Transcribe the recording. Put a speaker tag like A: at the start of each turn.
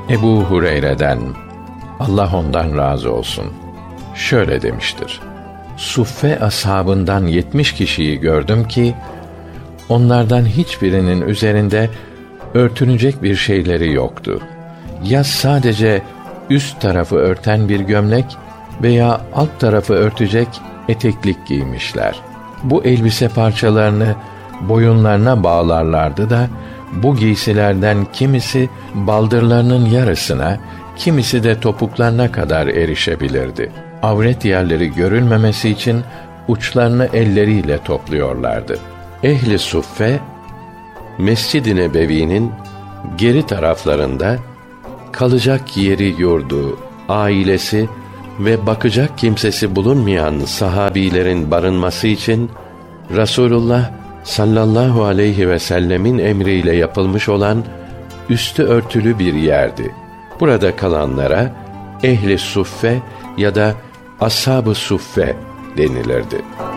A: Ebu Hureyre'den, Allah ondan razı olsun, şöyle demiştir: Suffe ashabından 70 kişiyi gördüm ki, onlardan hiçbirinin üzerinde örtünecek bir şeyleri yoktu. Ya sadece üst tarafı örten bir gömlek veya alt tarafı örtecek eteklik giymişler. Bu elbise parçalarını boyunlarına bağlarlardı da, bu giysilerden kimisi baldırlarının yarısına, kimisi de topuklarına kadar erişebilirdi. Avret yerleri görülmemesi için uçlarını elleriyle topluyorlardı. Ehli suffe, Mescid-i Nebevi'nin geri taraflarında kalacak yeri, yurdu, ailesi ve bakacak kimsesi bulunmayan sahabilerin barınması için Resulullah sallallahu aleyhi ve sellemin emriyle yapılmış olan üstü örtülü bir yerdi. Burada kalanlara ehli suffe ya da ashab-ı suffe denilirdi.